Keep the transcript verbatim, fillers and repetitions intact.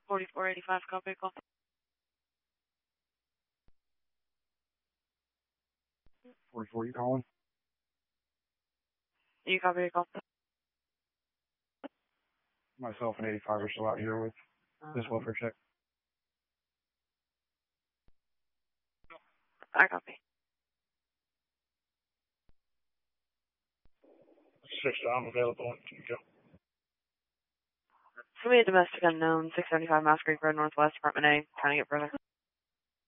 forty-four eighty-five, copy, call. forty-four, you calling? You copy, call. Myself and eighty-five are still out here with this welfare check. I copy. Six, I'm available. Can you go? Somebody domestic unknown, six seventy-five Mouse Creek Road, Northwest, Apartment A, trying to get further.